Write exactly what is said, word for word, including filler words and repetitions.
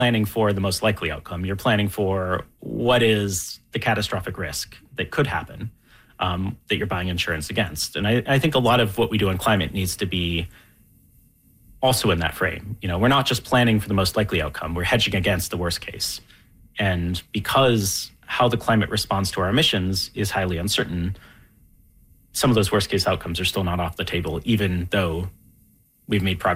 planning for the most likely outcome. You're planning for what is the catastrophic risk that could happen um, that you're buying insurance against. And I, I think a lot of what we do on climate needs to be also in that frame. You know, we're not just planning for the most likely outcome, we're hedging against the worst case. And because how the climate responds to our emissions is highly uncertain, some of those worst case outcomes are still not off the table, even though we've made progress